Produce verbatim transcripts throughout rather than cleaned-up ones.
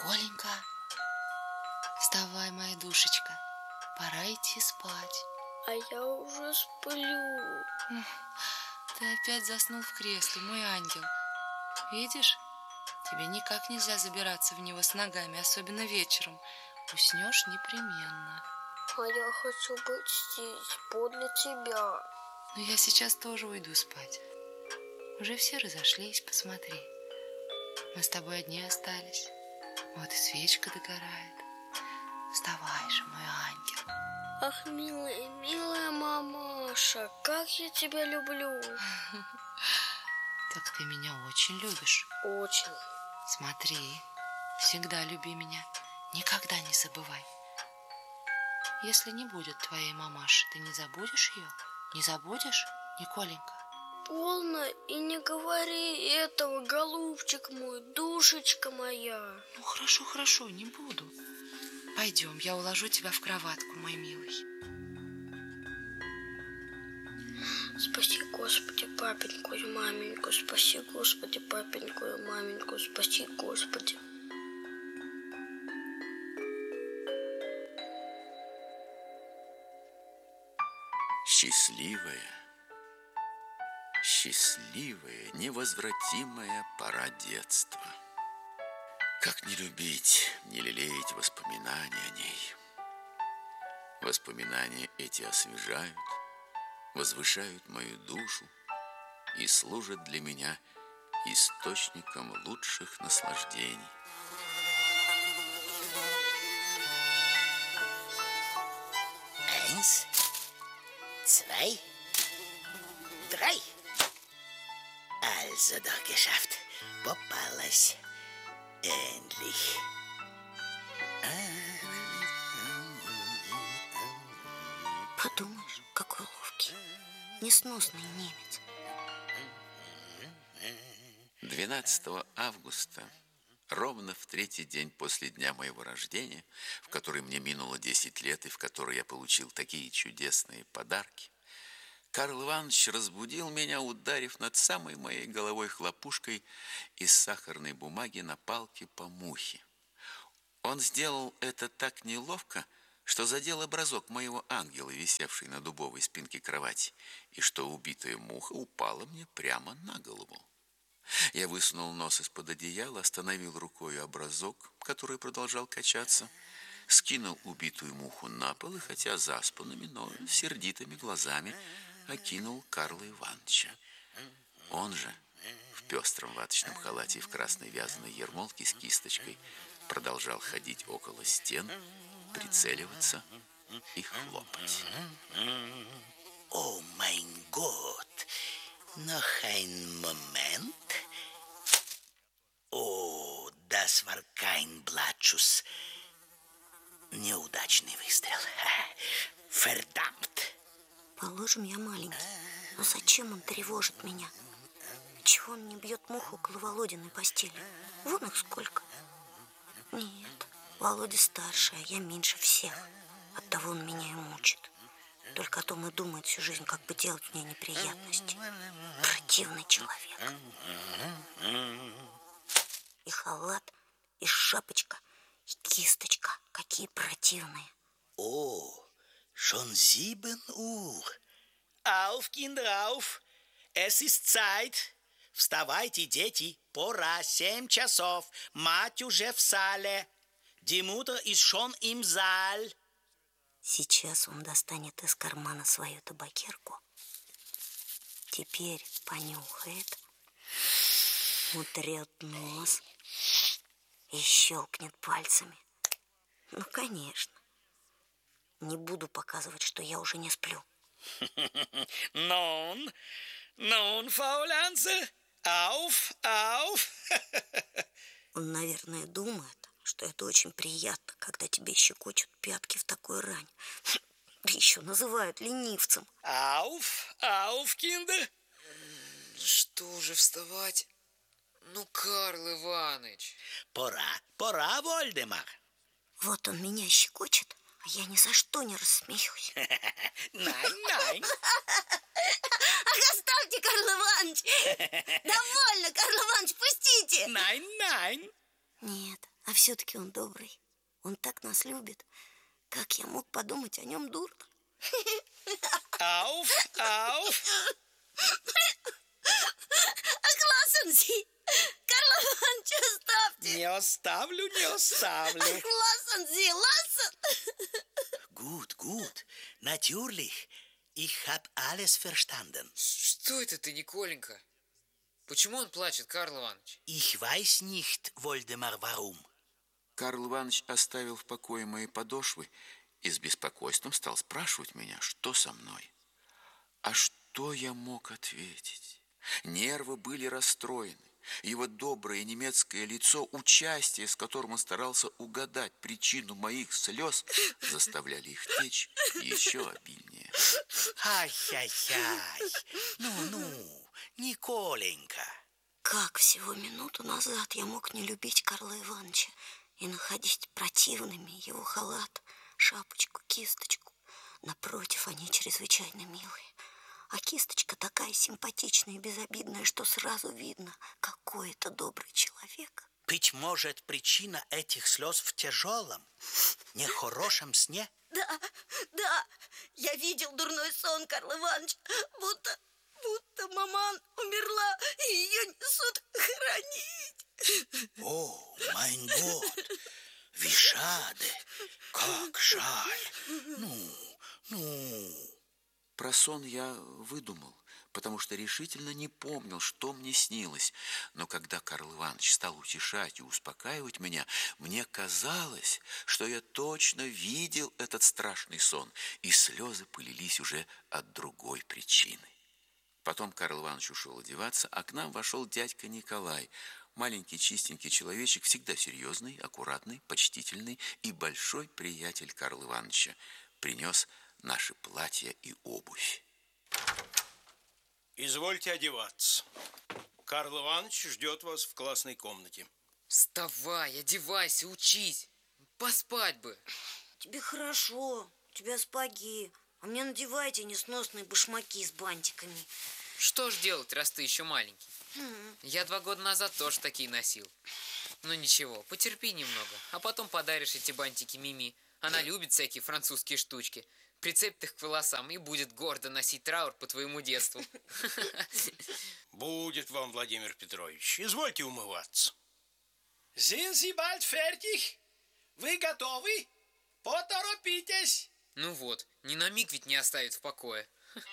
Коленька, вставай, моя душечка, пора идти спать. А я уже сплю. Ты опять заснул в кресле, мой ангел. Видишь, тебе никак нельзя забираться в него с ногами, особенно вечером. Уснешь непременно. А я хочу быть здесь, подле тебя. Но я сейчас тоже уйду спать. Уже все разошлись, посмотри. Мы с тобой одни остались. Вот и свечка догорает. Вставай же, мой ангел. Ах, милая, милая мамаша, как я тебя люблю. Так ты меня очень любишь. Очень. Смотри, всегда люби меня. Никогда не забывай. Если не будет твоей мамаши, ты не забудешь ее? Не забудешь, Николенька? Полно, и не говори этого, голубчик мой, душечка моя. Ну, хорошо, хорошо, не буду. Пойдем, я уложу тебя в кроватку, мой милый. Спаси, Господи, папеньку и маменьку, спаси, Господи, папеньку и маменьку, спаси, Господи. Счастливая, счастливая, невозвратимая пора детства. Как не любить, не лелеять воспоминания о ней? Воспоминания эти освежают, возвышают мою душу и служат для меня источником лучших наслаждений. Eins, zwei, drei. Also doch geschafft. Попалась. Endlich. Подумаешь, какой ловкий, несносный немец. двенадцатого августа, ровно в третий день после дня моего рождения, в который мне минуло десять лет и в который я получил такие чудесные подарки, Карл Иванович разбудил меня, ударив над самой моей головой хлопушкой из сахарной бумаги на палке по мухе. Он сделал это так неловко, что задел образок моего ангела, висевший на дубовой спинке кровати, и что убитая муха упала мне прямо на голову. Я высунул нос из-под одеяла, остановил рукой образок, который продолжал качаться, скинул убитую муху на пол и, хотя заспанными, но сердитыми глазами, окинул Карла Ивановича. Он же в пестром ваточном халате и в красной вязаной ермолке с кисточкой продолжал ходить около стен, прицеливаться и хлопать. О, mein Gott! Noch ein Moment. О, das war kein Blattschuss. Неудачный выстрел. Verdammt! Положим, я маленький, но зачем он тревожит меня? Чего он не бьет муху около Володиной постели? Вон их сколько. Нет, Володя старше, а я меньше всех. Оттого он меня и мучит. Только о том и думает всю жизнь, как бы делать мне неприятности. Противный человек. И халат, и шапочка, и кисточка. Какие противные. О, schon sieben Uhr. Auf, Kinder, auf. Es ist Zeit. Вставайте, дети. Пора, семь часов. Мать уже в зале. Die Mutter ist schon im Saal. Сейчас он достанет из кармана свою табакерку. Теперь понюхает, утрет нос и щелкнет пальцами. Ну, конечно. Не буду показывать, что я уже не сплю. Nun, nun, Faulanze, auf, auf. Он, наверное, думает, что это очень приятно, когда тебе щекочут пятки в такой рань. Да еще называют ленивцем. Auf, auf, Kinder. Что же вставать? Ну, Карл Иваныч. Пора, пора, Вольдемар. Вот он меня щекочет, а я ни за что не рассмеюсь. Nein, nein. Оставьте, Карл Иванович! Довольно, Карл Иванович, пустите! Nein, nein. Нет, А все-таки он добрый. Он так нас любит. Как я мог подумать о нем дурно? Auf, auf! Lassen Sie! Карл Иванович, оставьте! Не оставлю, не оставлю. Lassen Sie, lassen! Gut, gut. Natürlich. Ich hab alles verstanden. Что это ты, Николенька? Почему он плачет, Карл Иванович? Ich weiß nicht, Woldemar, warum. Карл Иванович оставил в покое мои подошвы и с беспокойством стал спрашивать меня, что со мной. А что я мог ответить? Нервы были расстроены. Его доброе немецкое лицо, участие, с которым он старался угадать причину моих слез, заставляли их течь еще обильнее. Ай-яй-яй. Ну-ну, Николенька. Как всего минуту назад я мог не любить Карла Ивановича и находить противными его халат, шапочку, кисточку. Напротив, они чрезвычайно милые. А кисточка такая симпатичная и безобидная, что сразу видно, какой это добрый человек. Быть может, причина этих слез в тяжелом, нехорошем сне? Да, да, я видел дурной сон, Карл Иванович, будто, будто маман умерла, и ее несут хоронить. О, майн год, wie schade, как жаль. Ну, ну... Про сон я выдумал, потому что решительно не помнил, что мне снилось. Но когда Карл Иванович стал утешать и успокаивать меня, мне казалось, что я точно видел этот страшный сон, и слезы полились уже от другой причины. Потом Карл Иванович ушел одеваться, а к нам вошел дядька Николай, маленький чистенький человечек, всегда серьезный, аккуратный, почтительный и большой приятель Карла Ивановича. Принес наши платья и обувь. Извольте одеваться. Карл Иванович ждет вас в классной комнате. Вставай, одевайся, учись. Поспать бы. Тебе хорошо, у тебя сапоги, а мне надевайте несносные башмаки с бантиками. Что ж делать, раз ты еще маленький? М. Я два года назад тоже такие носил. Ну ничего, потерпи немного, а потом подаришь эти бантики Мими. Она любит всякие французские штучки. Прицепит их к волосам и будет гордо носить траур по твоему детству. Будет вам, Владимир Петрович. Извольте умываться. Sind Sie bald fertig? Вы готовы? Поторопитесь. Ну вот, ни на миг ведь не оставит в покое.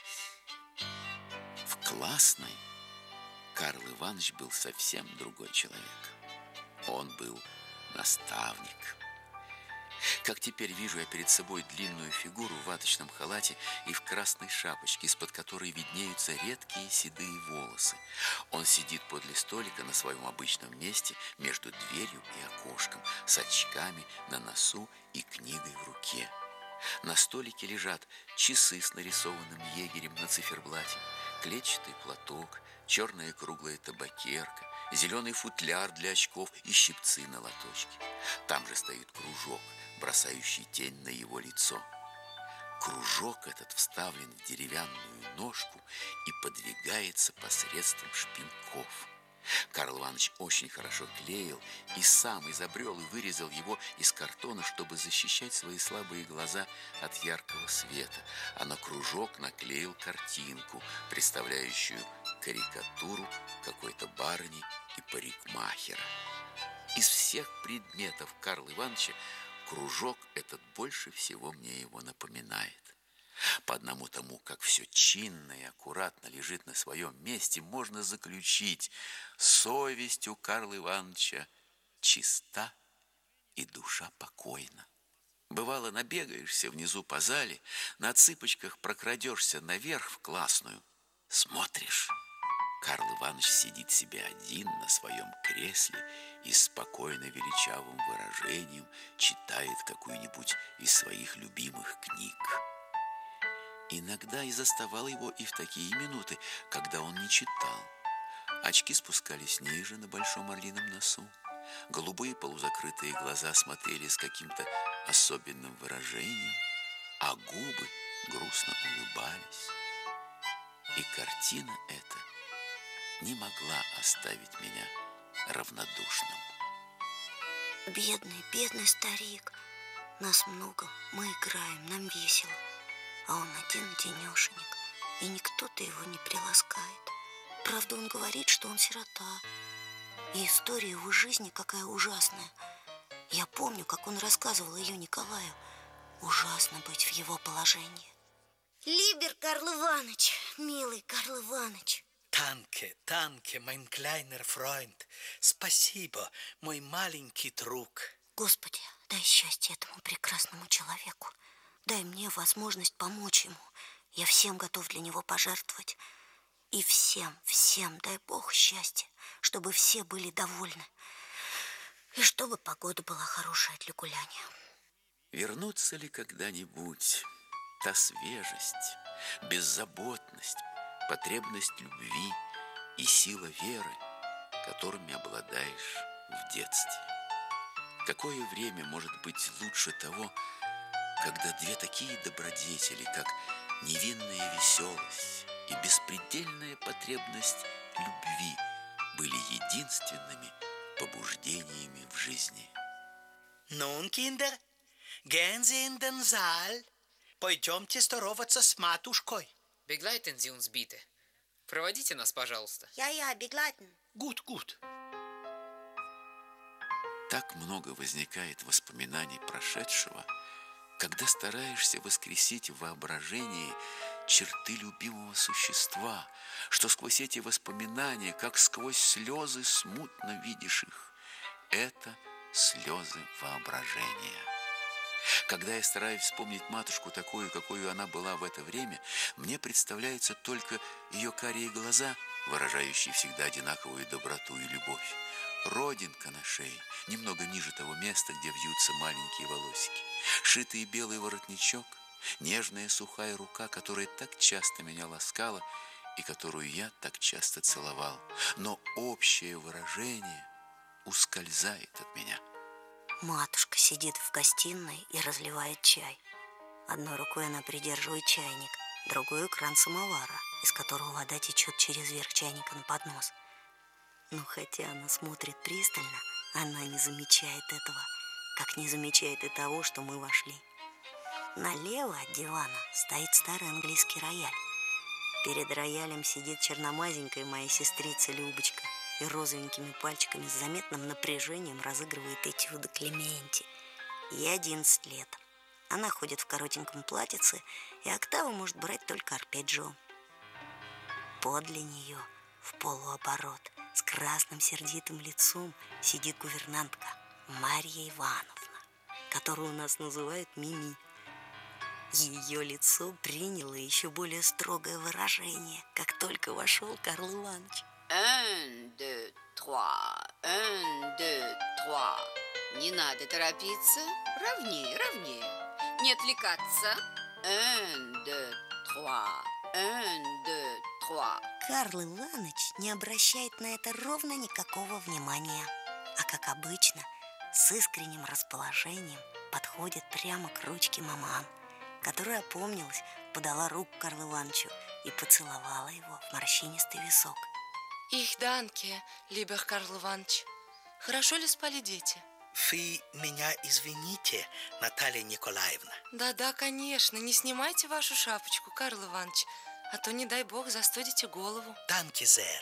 В классной Карл Иванович был совсем другой человек. Он был наставник. Как теперь вижу я перед собой длинную фигуру в ваточном халате и в красной шапочке, из-под которой виднеются редкие седые волосы. Он сидит подле столика на своем обычном месте между дверью и окошком, с очками на носу и книгой в руке. На столике лежат часы с нарисованным егерем на циферблате, клетчатый платок, черная круглая табакерка, зеленый футляр для очков и щипцы на лоточке. Там же стоит кружок, бросающий тень на его лицо. Кружок этот вставлен в деревянную ножку и подвигается посредством шпиньков. Карл Иванович очень хорошо клеил и сам изобрел и вырезал его из картона, чтобы защищать свои слабые глаза от яркого света, а на кружок наклеил картинку, представляющую карикатуру какой-то барыни и парикмахера. Из всех предметов Карла Ивановича кружок этот больше всего мне его напоминает. По одному тому, как все чинно и аккуратно лежит на своем месте, можно заключить: совесть у Карла Ивановича чиста и душа покойна. Бывало, набегаешься внизу по зале, на цыпочках прокрадешься наверх в классную, смотришь, Карл Иванович сидит себе один на своем кресле и спокойно величавым выражением читает какую-нибудь из своих любимых книг. Иногда и заставал его и в такие минуты, когда он не читал. Очки спускались ниже на большом орлином носу. Голубые полузакрытые глаза смотрели с каким-то особенным выражением, а губы грустно улыбались. И картина эта не могла оставить меня равнодушным. Бедный, бедный старик. Нас много, мы играем, нам весело. А он один-денешенек, и никто-то его не приласкает. Правда, он говорит, что он сирота. И история его жизни какая ужасная. Я помню, как он рассказывал ее Николаю. Ужасно быть в его положении. Либер Карл Иваныч, милый Карл Иваныч. Танке, танке, mein kleiner Freund. Спасибо, мой маленький друг. Господи, дай счастье этому прекрасному человеку. Дай мне возможность помочь ему. Я всем готов для него пожертвовать. И всем, всем дай Бог счастья, чтобы все были довольны. И чтобы погода была хорошая для гуляния. Вернутся ли когда-нибудь та свежесть, беззаботность, потребность любви и сила веры, которыми обладаешь в детстве? Какое время может быть лучше того, когда две такие добродетели, как невинная веселость и беспредельная потребность любви, были единственными побуждениями в жизни? Nun, Kinder, gehen Sie in den Saal. Пойдемте здороваться с матушкой. Begleiten Sie uns bitte. Проводите нас, пожалуйста. Я-я, begleiten. Gut, gut. Так много возникает воспоминаний прошедшего, когда стараешься воскресить в воображении черты любимого существа, что сквозь эти воспоминания, как сквозь слезы, смутно видишь их. Это слезы воображения. Когда я стараюсь вспомнить матушку такую, какую она была в это время, мне представляются только ее карие глаза, выражающие всегда одинаковую доброту и любовь, родинка на шее, немного ниже того места, где вьются маленькие волосики, шитый белый воротничок, нежная сухая рука, которая так часто меня ласкала и которую я так часто целовал, но общее выражение ускользает от меня. Матушка сидит в гостиной и разливает чай. Одной рукой она придерживает чайник, другой кран самовара, из которого вода течет через верх чайника на поднос. Но хотя она смотрит пристально, она не замечает этого, как не замечает и того, что мы вошли. Налево от дивана стоит старый английский рояль. Перед роялем сидит черномазенькая моя сестрица Любочка и розовенькими пальчиками с заметным напряжением разыгрывает этюды Клементи. Ей одиннадцать лет. Она ходит в коротеньком платьице, и октаву может брать только арпеджио. Подле нее, в полуоборот, с красным сердитым лицом, сидит гувернантка Марья Ивановна, которую у нас называют Мими. Ее лицо приняло еще более строгое выражение, как только вошел Карл Иваныч. Un, deux, trois, un, deux, trois. Не надо торопиться. Ровнее, ровнее. Не отвлекаться. Un, deux, trois, un, deux, trois. Карл Иваныч не обращает на это ровно никакого внимания, а, как обычно, с искренним расположением подходит прямо к ручке маман, которая опомнилась, подала руку Карлу Ивановичу и поцеловала его в морщинистый висок. Их данке, lieber Карл Иванович. Хорошо ли спали дети? Вы меня извините, Наталья Николаевна. Да-да, конечно. Не снимайте вашу шапочку, Карл Иванович, а то, не дай бог, застудите голову. Danke sehr.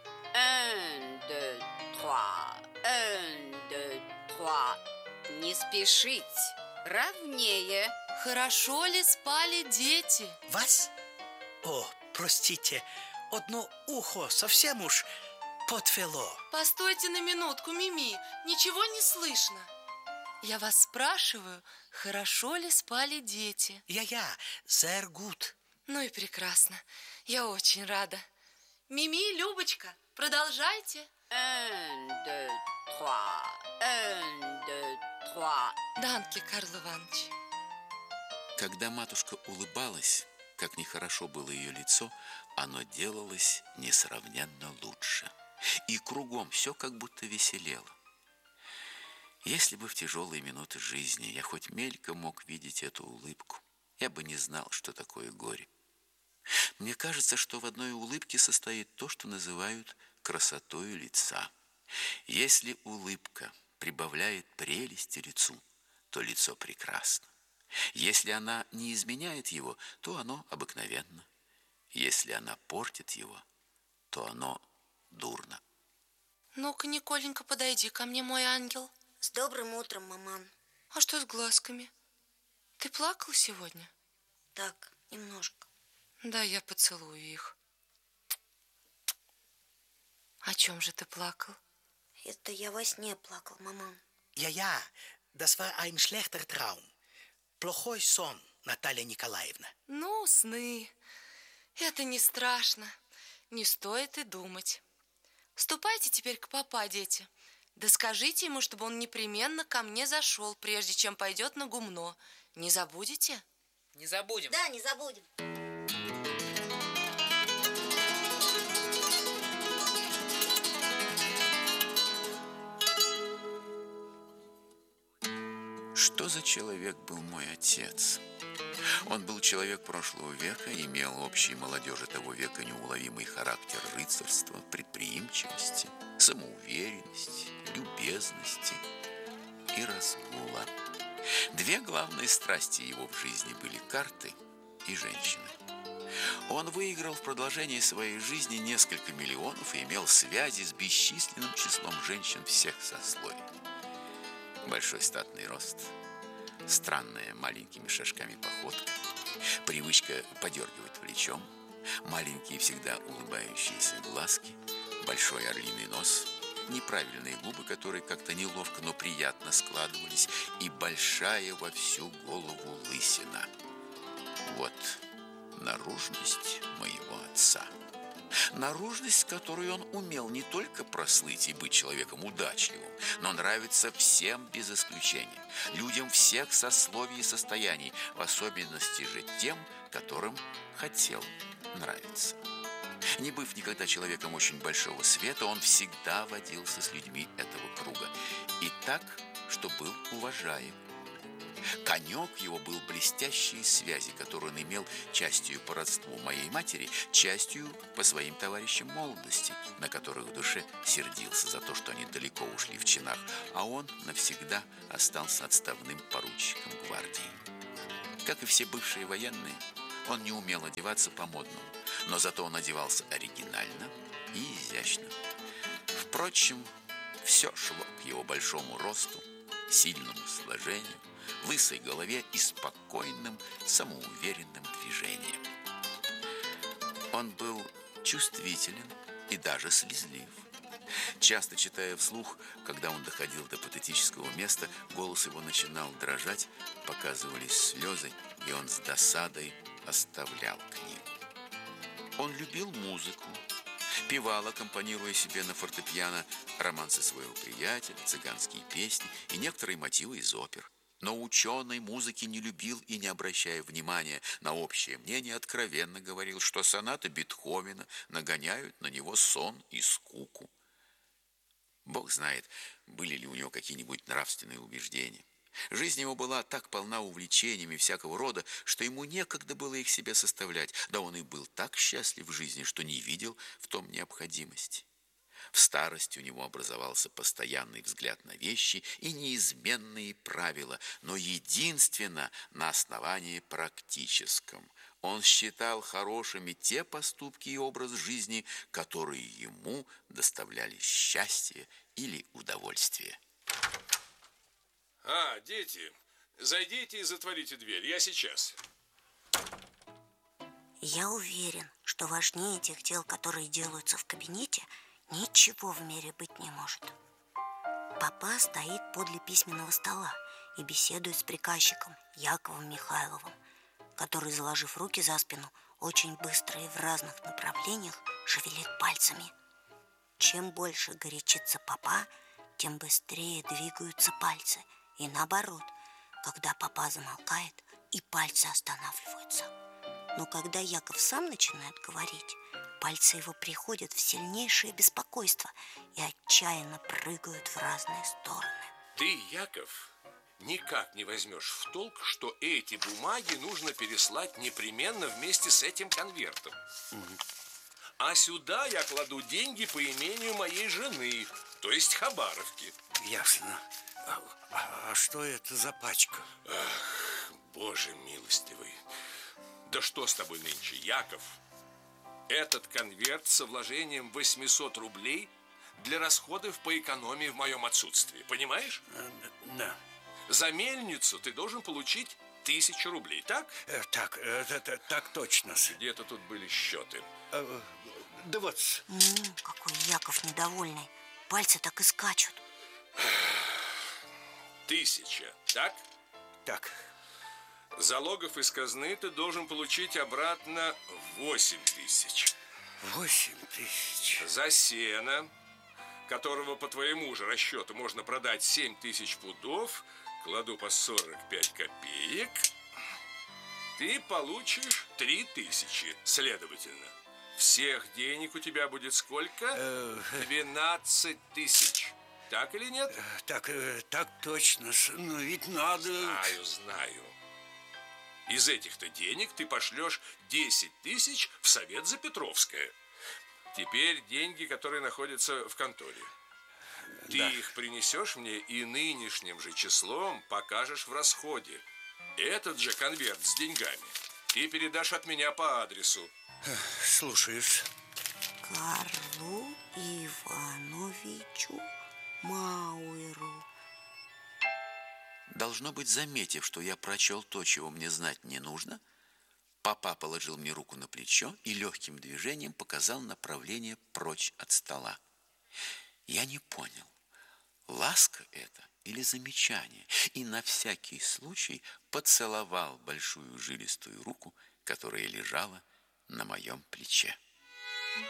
Un, deux, trois. Un, deux, trois. Не спешить. Ровнее. Хорошо ли спали дети? Was? О, простите, одно ухо совсем уж подвело. Постойте на минутку, Мими. Ничего не слышно. Я вас спрашиваю, хорошо ли спали дети? Я-я, sehr gut. Ну и прекрасно. Я очень рада. Мими, Любочка, продолжайте. Un, deux, trois. Un, deux, trois. Данке, Карл Иванович. Когда матушка улыбалась, как нехорошо было ее лицо, оно делалось несравненно лучше. И кругом все как будто веселело. Если бы в тяжелые минуты жизни я хоть мельком мог видеть эту улыбку, я бы не знал, что такое горе. Мне кажется, что в одной улыбке состоит то, что называют красотою лица. Если улыбка прибавляет прелести лицу, то лицо прекрасно. Если она не изменяет его, то оно обыкновенно. Если она портит его, то оно дурно. Ну-ка, Николенька, подойди ко мне, мой ангел. С добрым утром, маман. А что с глазками? Ты плакал сегодня? Так, немножко. Да, я поцелую их. О чем же ты плакал? Это я во сне плакал, маман. Ja, ja, das war ein schlechter Traum. Плохой сон, Наталья Николаевна. Ну, сны. Это не страшно. Не стоит и думать. Ступайте теперь к папа, дети. Да скажите ему, чтобы он непременно ко мне зашел, прежде чем пойдет на гумно. Не забудете? Не забудем. Да, не забудем. Что за человек был мой отец? Он был человек прошлого века, имел общий молодежи того века неуловимый характер рыцарства, предприимчивости, самоуверенности, любезности и разгула. Две главные страсти его в жизни были карты и женщины. Он выиграл в продолжении своей жизни несколько миллионов и имел связи с бесчисленным числом женщин всех сословий. Большой статный рост, странная маленькими шажками походка, привычка подергивать плечом, маленькие всегда улыбающиеся глазки, большой орлиный нос, неправильные губы, которые как-то неловко, но приятно складывались, и большая во всю голову лысина. Вот наружность моего отца. Наружность, которой он умел не только прослыть и быть человеком удачливым, но нравится всем без исключения, людям всех сословий и состояний, в особенности же тем, которым хотел нравиться. Не быв никогда человеком очень большого света, он всегда водился с людьми этого круга, и так, что был уважаем. Конек его был блестящие связи, которые он имел частью по родству моей матери, частью по своим товарищам молодости, на которых в душе сердился за то, что они далеко ушли в чинах, а он навсегда остался отставным поручиком гвардии. Как и все бывшие военные, он не умел одеваться по-модному, но зато он одевался оригинально и изящно. Впрочем, все шло к его большому росту, сильному сложению, лысой голове и спокойным, самоуверенным движением. Он был чувствителен и даже слезлив. Часто читая вслух, когда он доходил до патетического места, голос его начинал дрожать, показывались слезы, и он с досадой оставлял книгу. Он любил музыку, певал, аккомпанируя себе на фортепиано романсы своего приятеля, цыганские песни и некоторые мотивы из опер. Но ученый музыки не любил и, не обращая внимания на общее мнение, откровенно говорил, что сонаты Бетховена нагоняют на него сон и скуку. Бог знает, были ли у него какие-нибудь нравственные убеждения. Жизнь его была так полна увлечениями всякого рода, что ему некогда было их себе составлять, да он и был так счастлив в жизни, что не видел в том необходимости. В старости у него образовался постоянный взгляд на вещи и неизменные правила, но единственно на основании практическом. Он считал хорошими те поступки и образ жизни, которые ему доставляли счастье или удовольствие. А, дети, зайдите и затворите дверь. Я сейчас. Я уверен, что важнее тех дел, которые делаются в кабинете, ничего в мире быть не может. Папа стоит подле письменного стола и беседует с приказчиком Яковом Михайловым, который, заложив руки за спину, очень быстро и в разных направлениях шевелит пальцами. Чем больше горячится папа, тем быстрее двигаются пальцы. И наоборот, когда папа замолкает, и пальцы останавливаются. Но когда Яков сам начинает говорить, пальцы его приходят в сильнейшее беспокойство и отчаянно прыгают в разные стороны. Ты, Яков, никак не возьмешь в толк, что эти бумаги нужно переслать непременно вместе с этим конвертом. А сюда я кладу деньги по имению моей жены, то есть Хабаровки. Ясно. А, а что это за пачка? Ах, Боже милостивый. Да что с тобой нынче, Яков? Этот конверт со вложением восемьсот рублей для расходов по экономии в моем отсутствии. Понимаешь? Да. За мельницу ты должен получить тысячу рублей, так? Э, так, э, это, так точно. Где-то тут были счеты. Э, да вот. М, какой Яков недовольный. Пальцы так и скачут. Тысяча, так? Так. Залогов из казны ты должен получить обратно восемь тысяч. Восемь тысяч. За сено, которого по твоему же расчету можно продать семь тысяч пудов, кладу по сорок пять копеек, ты получишь три тысячи. Следовательно, всех денег у тебя будет сколько? двенадцать тысяч. Так или нет? Так, так точно. Но ведь надо... Знаю, знаю. Из этих-то денег ты пошлешь десять тысяч в Совет за Петровское. Теперь деньги, которые находятся в конторе. Ты да. их принесешь мне и нынешним же числом покажешь в расходе. Этот же конверт с деньгами ты передашь от меня по адресу. Слушаюсь. Карлу Ивановичу Мауэру. Должно быть, заметив, что я прочел то, чего мне знать не нужно, папа положил мне руку на плечо и легким движением показал направление прочь от стола. Я не понял, ласка это или замечание, и на всякий случай поцеловал большую жилистую руку, которая лежала на моем плече.